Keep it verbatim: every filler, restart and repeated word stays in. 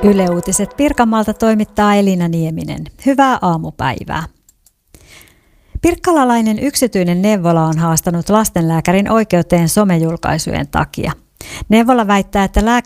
Yle Uutiset Pirkanmaalta toimittaa Elina Nieminen. Hyvää aamupäivää. Pirkkalalainen yksityinen neuvola on haastanut lastenlääkärin oikeuteen somejulkaisujen takia. Neuvola väittää, että